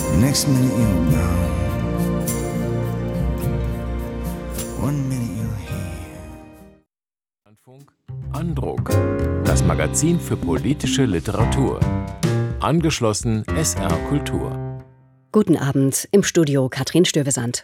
Next minute you're gone. One minute you're here. Andruck, das Magazin für politische Literatur. Angeschlossen SR Kultur. Guten Abend, im Studio Katrin Stövesand.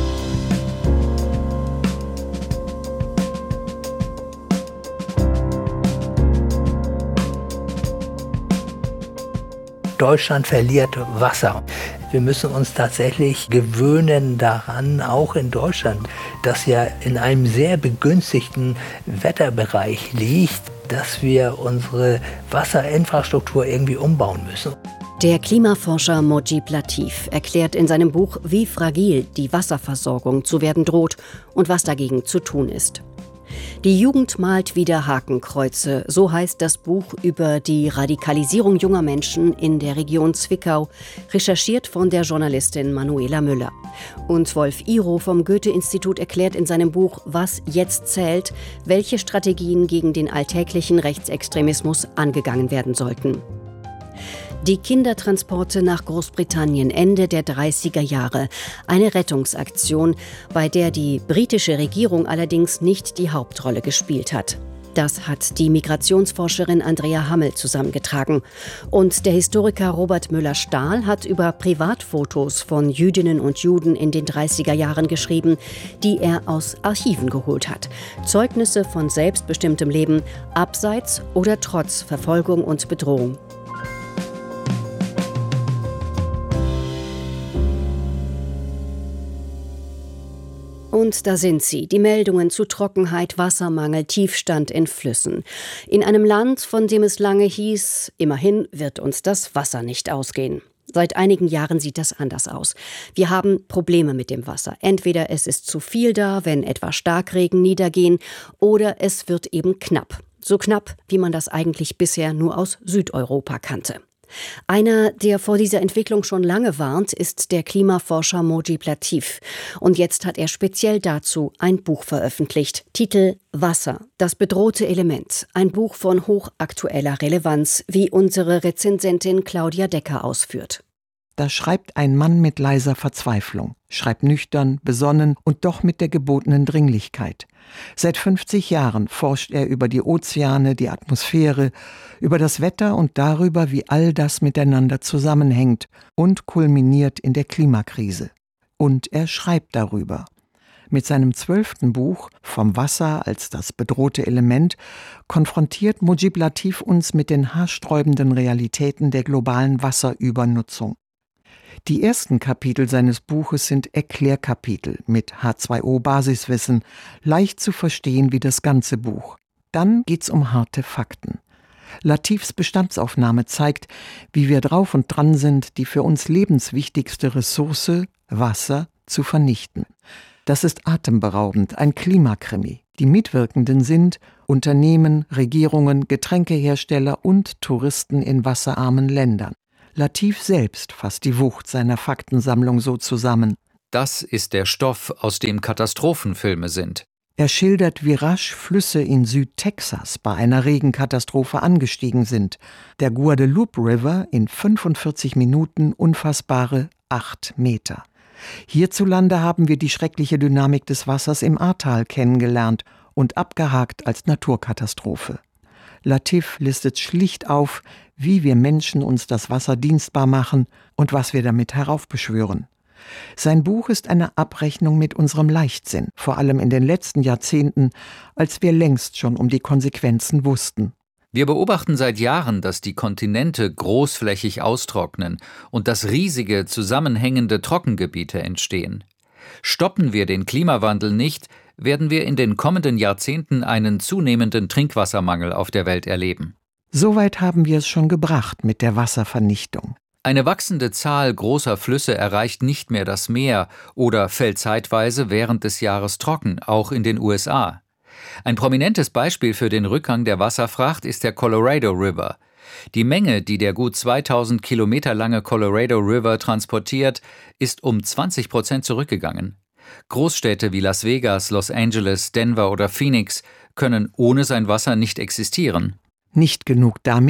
Deutschland verliert Wasser. Wir müssen uns tatsächlich gewöhnen daran, auch in Deutschland, das ja in einem sehr begünstigten Wetterbereich liegt, dass wir unsere Wasserinfrastruktur irgendwie umbauen müssen. Der Klimaforscher Mojib Latif erklärt in seinem Buch, wie fragil die Wasserversorgung zu werden droht und was dagegen zu tun ist. Die Jugend malt wieder Hakenkreuze, so heißt das Buch über die Radikalisierung junger Menschen in der Region Zwickau, recherchiert von der Journalistin Manuela Müller. Und Wolf Iro vom Goethe-Institut erklärt in seinem Buch Was jetzt zählt, welche Strategien gegen den alltäglichen Rechtsextremismus angegangen werden sollten. Die Kindertransporte nach Großbritannien Ende der 30er Jahre. Eine Rettungsaktion, bei der die britische Regierung allerdings nicht die Hauptrolle gespielt hat. Das hat die Migrationsforscherin Andrea Hammel zusammengetragen. Und der Historiker Robert Müller-Stahl hat über Privatfotos von Jüdinnen und Juden in den 30er Jahren geschrieben, die er aus Archiven geholt hat. Zeugnisse von selbstbestimmtem Leben, abseits oder trotz Verfolgung und Bedrohung. Und da sind sie, die Meldungen zu Trockenheit, Wassermangel, Tiefstand in Flüssen. In einem Land, von dem es lange hieß, immerhin wird uns das Wasser nicht ausgehen. Seit einigen Jahren sieht das anders aus. Wir haben Probleme mit dem Wasser. Entweder es ist zu viel da, wenn etwa Starkregen niedergehen, oder es wird eben knapp. So knapp, wie man das eigentlich bisher nur aus Südeuropa kannte. Einer, der vor dieser Entwicklung schon lange warnt, ist der Klimaforscher Mojib Latif. Und jetzt hat er speziell dazu ein Buch veröffentlicht. Titel Wasser, das bedrohte Element. Ein Buch von hochaktueller Relevanz, wie unsere Rezensentin Claudia Decker ausführt. Da schreibt ein Mann mit leiser Verzweiflung, schreibt nüchtern, besonnen und doch mit der gebotenen Dringlichkeit. Seit 50 Jahren forscht er über die Ozeane, die Atmosphäre, über das Wetter und darüber, wie all das miteinander zusammenhängt und kulminiert in der Klimakrise. Und er schreibt darüber. Mit seinem 12. Buch Vom Wasser als das bedrohte Element konfrontiert Mojib Latif uns mit den haarsträubenden Realitäten der globalen Wasserübernutzung. Die ersten Kapitel seines Buches sind Erklärkapitel mit H2O-Basiswissen, leicht zu verstehen wie das ganze Buch. Dann geht's um harte Fakten. Latifs Bestandsaufnahme zeigt, wie wir drauf und dran sind, die für uns lebenswichtigste Ressource, Wasser, zu vernichten. Das ist atemberaubend, ein Klimakrimi. Die Mitwirkenden sind Unternehmen, Regierungen, Getränkehersteller und Touristen in wasserarmen Ländern. Latif selbst fasst die Wucht seiner Faktensammlung so zusammen. Das ist der Stoff, aus dem Katastrophenfilme sind. Er schildert, wie rasch Flüsse in Südtexas bei einer Regenkatastrophe angestiegen sind. Der Guadalupe River in 45 Minuten unfassbare 8 Meter. Hierzulande haben wir die schreckliche Dynamik des Wassers im Ahrtal kennengelernt und abgehakt als Naturkatastrophe. Latif listet schlicht auf, wie wir Menschen uns das Wasser dienstbar machen und was wir damit heraufbeschwören. Sein Buch ist eine Abrechnung mit unserem Leichtsinn, vor allem in den letzten Jahrzehnten, als wir längst schon um die Konsequenzen wussten. Wir beobachten seit Jahren, dass die Kontinente großflächig austrocknen und dass riesige, zusammenhängende Trockengebiete entstehen. Stoppen wir den Klimawandel nicht, werden wir in den kommenden Jahrzehnten einen zunehmenden Trinkwassermangel auf der Welt erleben. Soweit haben wir es schon gebracht mit der Wasservernichtung. Eine wachsende Zahl großer Flüsse erreicht nicht mehr das Meer oder fällt zeitweise während des Jahres trocken, auch in den USA. Ein prominentes Beispiel für den Rückgang der Wasserfracht ist der Colorado River. Die Menge, die der gut 2000 Kilometer lange Colorado River transportiert, ist um 20% zurückgegangen. Großstädte wie Las Vegas, Los Angeles, Denver oder Phoenix können ohne sein Wasser nicht existieren. Nicht genug damit,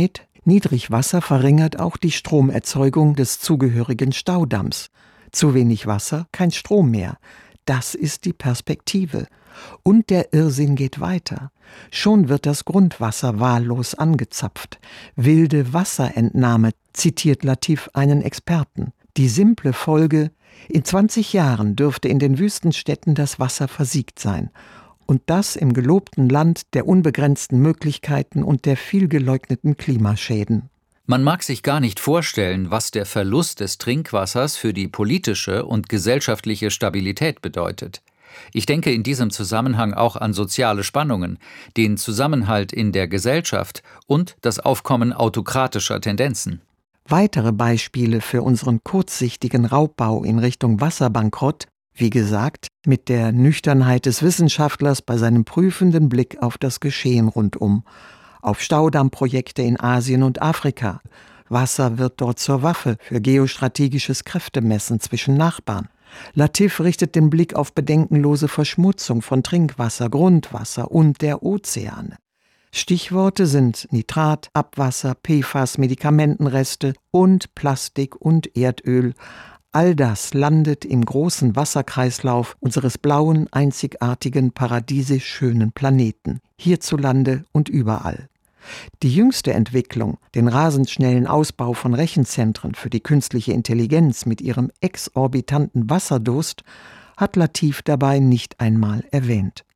Niedrigwasser verringert auch die Stromerzeugung des zugehörigen Staudamms. Zu wenig Wasser, kein Strom mehr. Das ist die Perspektive. Und der Irrsinn geht weiter. Schon wird das Grundwasser wahllos angezapft. Wilde Wasserentnahme, zitiert Latif einen Experten. Die simple Folge: in 20 Jahren dürfte in den Wüstenstädten das Wasser versiegt sein. Und das im gelobten Land der unbegrenzten Möglichkeiten und der viel geleugneten Klimaschäden. Man mag sich gar nicht vorstellen, was der Verlust des Trinkwassers für die politische und gesellschaftliche Stabilität bedeutet. Ich denke in diesem Zusammenhang auch an soziale Spannungen, den Zusammenhalt in der Gesellschaft und das Aufkommen autokratischer Tendenzen. Weitere Beispiele für unseren kurzsichtigen Raubbau in Richtung Wasserbankrott, wie gesagt, mit der Nüchternheit des Wissenschaftlers bei seinem prüfenden Blick auf das Geschehen rundum, auf Staudammprojekte in Asien und Afrika. Wasser wird dort zur Waffe für geostrategisches Kräftemessen zwischen Nachbarn. Latif richtet den Blick auf bedenkenlose Verschmutzung von Trinkwasser, Grundwasser und der Ozeane. Stichworte sind Nitrat, Abwasser, PFAS, Medikamentenreste und Plastik und Erdöl. All das landet im großen Wasserkreislauf unseres blauen, einzigartigen, paradiesisch schönen Planeten, hierzulande und überall. Die jüngste Entwicklung, den rasend schnellen Ausbau von Rechenzentren für die künstliche Intelligenz mit ihrem exorbitanten Wasserdurst, hat Latif dabei nicht einmal erwähnt.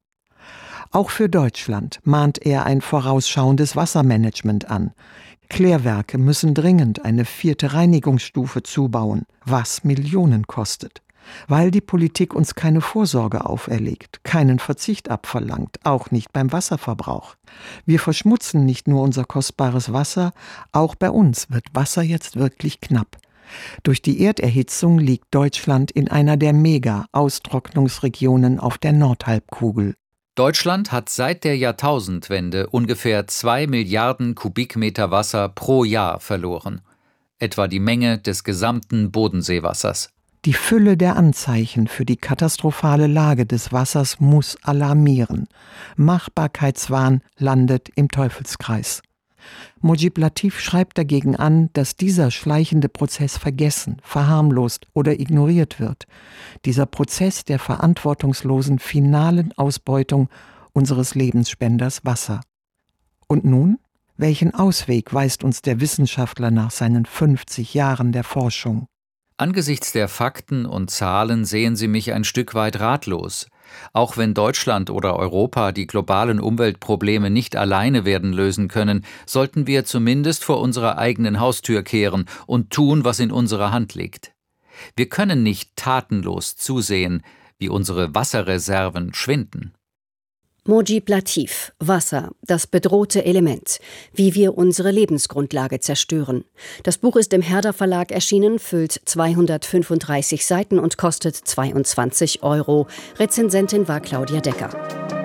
Auch für Deutschland mahnt er ein vorausschauendes Wassermanagement an. Klärwerke müssen dringend eine 4. Reinigungsstufe zubauen, was Millionen kostet. Weil die Politik uns keine Vorsorge auferlegt, keinen Verzicht abverlangt, auch nicht beim Wasserverbrauch. Wir verschmutzen nicht nur unser kostbares Wasser, auch bei uns wird Wasser jetzt wirklich knapp. Durch die Erderhitzung liegt Deutschland in einer der Mega-Austrocknungsregionen auf der Nordhalbkugel. Deutschland hat seit der Jahrtausendwende ungefähr 2 Milliarden Kubikmeter Wasser pro Jahr verloren. Etwa die Menge des gesamten Bodenseewassers. Die Fülle der Anzeichen für die katastrophale Lage des Wassers muss alarmieren. Machbarkeitswahn landet im Teufelskreis. Mojib Latif schreibt dagegen an, dass dieser schleichende Prozess vergessen, verharmlost oder ignoriert wird. Dieser Prozess der verantwortungslosen finalen Ausbeutung unseres Lebensspenders Wasser. Und nun? Welchen Ausweg weist uns der Wissenschaftler nach seinen 50 Jahren der Forschung? Angesichts der Fakten und Zahlen sehen Sie mich ein Stück weit ratlos. Auch wenn Deutschland oder Europa die globalen Umweltprobleme nicht alleine werden lösen können, sollten wir zumindest vor unserer eigenen Haustür kehren und tun, was in unserer Hand liegt. Wir können nicht tatenlos zusehen, wie unsere Wasserreserven schwinden. Mojib Latif, Wasser, das bedrohte Element, wie wir unsere Lebensgrundlage zerstören. Das Buch ist im Herder Verlag erschienen, füllt 235 Seiten und kostet 22 €. Rezensentin war Claudia Decker.